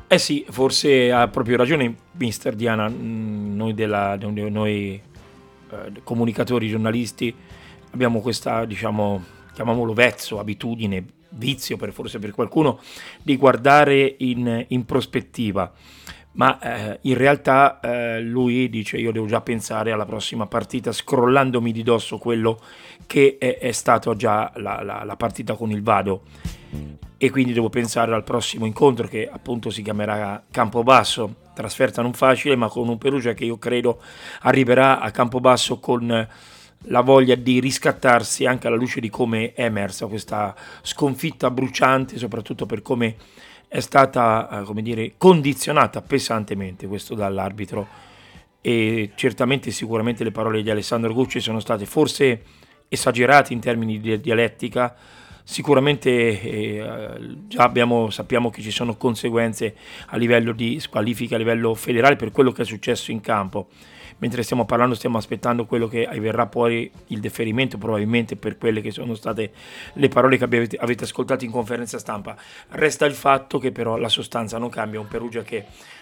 Eh sì, forse ha proprio ragione mister Diana, noi comunicatori, giornalisti, abbiamo questa, diciamo, chiamiamolo vezzo, abitudine, vizio forse per qualcuno, di guardare in prospettiva. Ma in realtà lui dice io devo già pensare alla prossima partita scrollandomi di dosso quello che è stato già la partita con il Vado, e quindi devo pensare al prossimo incontro che appunto si chiamerà Campobasso, trasferta non facile ma con un Perugia che io credo arriverà a Campobasso con la voglia di riscattarsi anche alla luce di come è emersa questa sconfitta bruciante, soprattutto per come è stata, come dire, condizionata pesantemente questo dall'arbitro. E certamente sicuramente le parole di Alessandro Gucci sono state forse esagerate in termini di dialettica. Sicuramente già sappiamo che ci sono conseguenze a livello di squalifica a livello federale per quello che è successo in campo. Mentre stiamo parlando stiamo aspettando quello che verrà poi il deferimento probabilmente per quelle che sono state le parole che avete ascoltato in conferenza stampa. Resta il fatto che però la sostanza non cambia, un Perugia che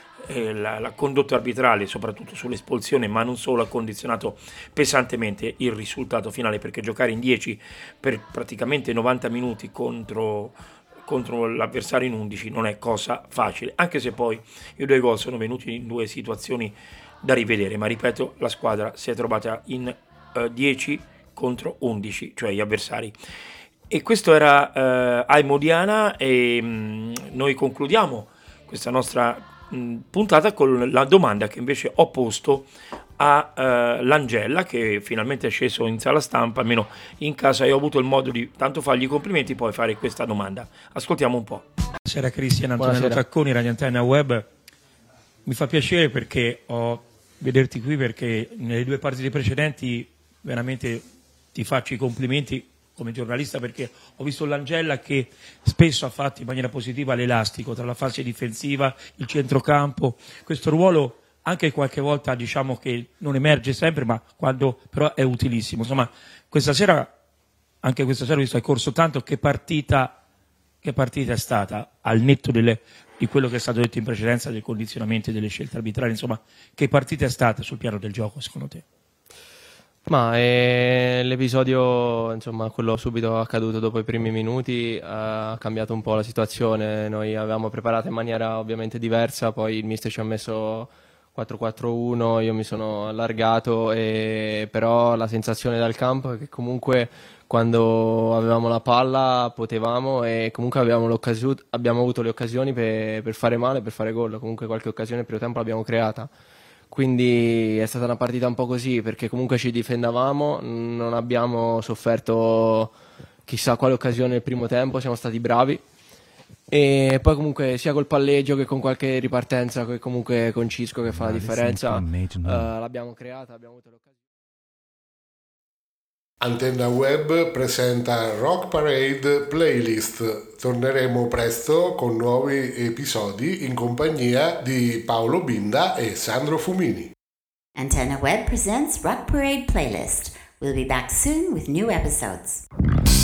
la condotta arbitrale, soprattutto sull'espulsione, ma non solo, ha condizionato pesantemente il risultato finale, perché giocare in 10 per praticamente 90 minuti contro l'avversario in 11 non è cosa facile, anche se poi i due gol sono venuti in due situazioni da rivedere, ma ripeto, la squadra si è trovata in 10 contro 11, cioè gli avversari. E questo era Aimo Diana, e noi concludiamo questa nostra puntata con la domanda che invece ho posto a Langella, che finalmente è sceso in sala stampa, almeno in casa, e ho avuto il modo di tanto fargli i complimenti e poi fare questa domanda. Ascoltiamo un po'. Buonasera Cristian, Antonello Tacconi, Radio Antenna Web. Mi fa piacere perché vederti qui, perché nelle due partite precedenti veramente ti faccio i complimenti come giornalista, perché ho visto Langella che spesso ha fatto in maniera positiva l'elastico tra la fase difensiva, il centrocampo, questo ruolo anche qualche volta diciamo che non emerge sempre, ma quando però è utilissimo. Insomma, anche questa sera ho visto, hai corso tanto. Che partita è stata, al netto di quello che è stato detto in precedenza, del condizionamento e delle scelte arbitrali, insomma, che partita è stata sul piano del gioco secondo te? Ma l'episodio, insomma, quello subito accaduto dopo i primi minuti ha cambiato un po' la situazione. Noi avevamo preparato in maniera ovviamente diversa, poi il mister ci ha messo 4-4-1, io mi sono allargato, però la sensazione dal campo è che comunque quando avevamo la palla potevamo, e comunque abbiamo avuto le occasioni per fare male, per fare gol. Comunque qualche occasione nel primo tempo l'abbiamo creata. Quindi è stata una partita un po' così, perché comunque ci difendavamo, non abbiamo sofferto chissà quale occasione nel primo tempo, siamo stati bravi, e poi comunque sia col palleggio che con qualche ripartenza, che comunque con Cisco che fa la differenza, l'abbiamo creata, abbiamo avuto l'occasione. Antenna Web presenta Rock Parade Playlist. Torneremo presto con nuovi episodi in compagnia di Paolo Binda e Sandro Fumini. Antenna Web presents Rock Parade Playlist. We'll be back soon with new episodes.